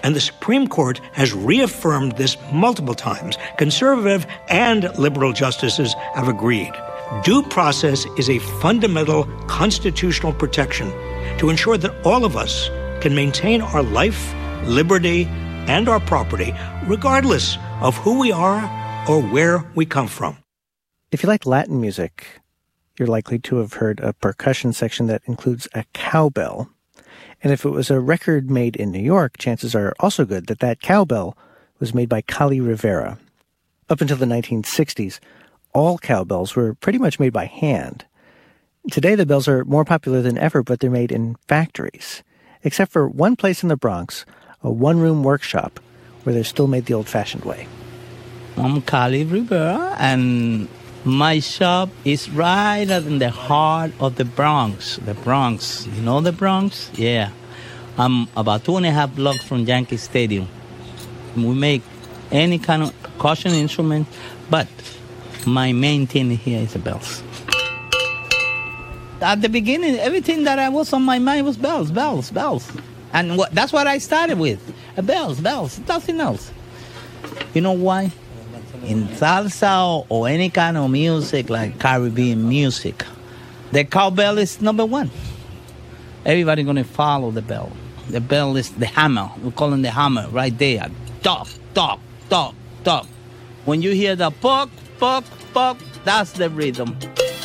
And the Supreme Court has reaffirmed this multiple times. Conservative and liberal justices have agreed. Due process is a fundamental constitutional protection to ensure that all of us can maintain our life, liberty, and our property, regardless of who we are or where we come from. If you like Latin music, you're likely to have heard a percussion section that includes a cowbell. And if it was a record made in New York, chances are also good that that cowbell was made by Cali Rivera. Up until the 1960s, all cowbells were pretty much made by hand. Today, the bells are more popular than ever, but they're made in factories, except for one place in the Bronx, a one-room workshop, where they're still made the old-fashioned way. I'm Cali Rivera, and my shop is right in the heart of the Bronx. The Bronx. You know the Bronx? Yeah. I'm about 2.5 blocks from Yankee Stadium. We make any kind of percussion instrument, but my main thing here is the bells. At the beginning, everything that I was on my mind was bells. And that's what I started with. Bells, nothing else. You know why? In salsa or any kind of music, like Caribbean music, the cowbell is number one. Everybody gonna follow the bell. The bell is the hammer. We call it the hammer right there. Tock, tock, tock, tock. When you hear the pock, pock, pock, that's the rhythm.